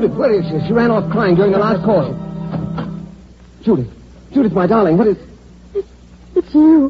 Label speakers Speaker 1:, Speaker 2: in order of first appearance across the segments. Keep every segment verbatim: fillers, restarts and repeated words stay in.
Speaker 1: Judith, where is she? She ran off crying during the last call. Judith. Judith, my darling, what is...
Speaker 2: It's, it's you.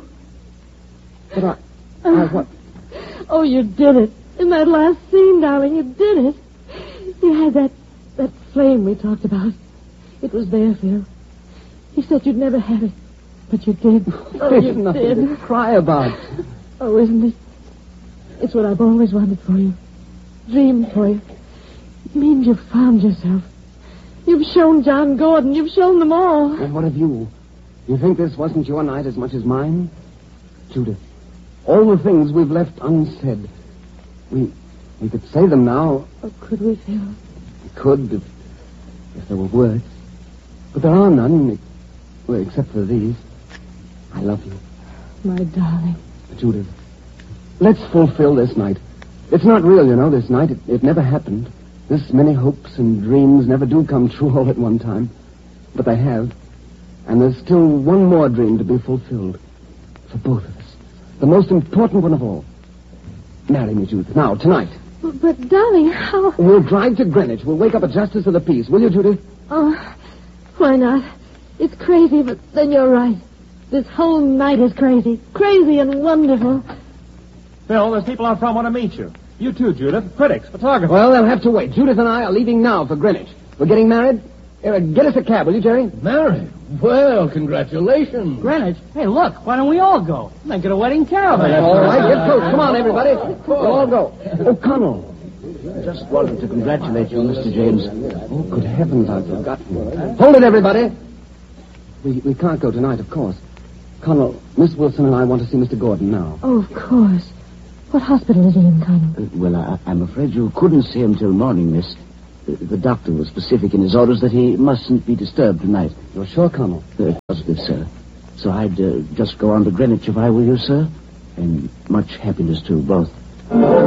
Speaker 1: But I... I what...
Speaker 2: Oh, you did it. In that last scene, darling, you did it. You had that... that flame we talked about. It was there, Phil. You said you'd never have it. But you did. Oh, you
Speaker 1: There's nothing
Speaker 2: did.
Speaker 1: to cry about.
Speaker 2: Oh, isn't it? It's what I've always wanted for you. Dreamed for you. It means you've found yourself. You've shown John Gordon. You've shown them all.
Speaker 1: And what of you? You think this wasn't your night as much as mine? Judith, all the things we've left unsaid. We we could say them now.
Speaker 2: Oh, could we, Phil?
Speaker 1: We could if, if there were words. But there are none, well, except for these. I love you.
Speaker 2: My darling.
Speaker 1: Judith, let's fulfill this night. It's not real, you know, this night. It, it never happened. This many hopes and dreams never do come true all at one time. But they have. And there's still one more dream to be fulfilled. For both of us. The most important one of all. Marry me, Judith. Now, tonight.
Speaker 2: But, but darling, how...
Speaker 1: We'll drive to Greenwich. We'll wake up a justice of the peace. Will you, Judith?
Speaker 2: Oh, why not? It's crazy, but then you're right. This whole night is crazy. Crazy and wonderful.
Speaker 3: Phil, there's people out front want to meet you. You too, Judith. Critics, photographers.
Speaker 1: Well, they'll have to wait. Judith and I are leaving now for Greenwich. We're getting married. Uh, get us a cab, will you, Jerry?
Speaker 4: Married? Well, congratulations.
Speaker 5: Greenwich? Hey, look, why don't we all go? Make it a wedding caravan.
Speaker 1: All right, get close. Come on, everybody. We'll all go. O'Connell.
Speaker 4: Just wanted to congratulate you, Mister James.
Speaker 1: Oh, good heavens, I've forgotten. Hold it, everybody. We, we can't go tonight, of course. Connell, Miss Wilson and I want to see Mister Gordon now.
Speaker 2: Oh, of course. What hospital is he in, Connell?
Speaker 4: Uh, well, I, I'm afraid you couldn't see him till morning, miss. The, the doctor was specific in his orders that he mustn't be disturbed tonight.
Speaker 1: You're sure, Connell?
Speaker 4: Uh, positive, sir. So I'd uh, just go on to Greenwich if I were you, sir. And much happiness to both.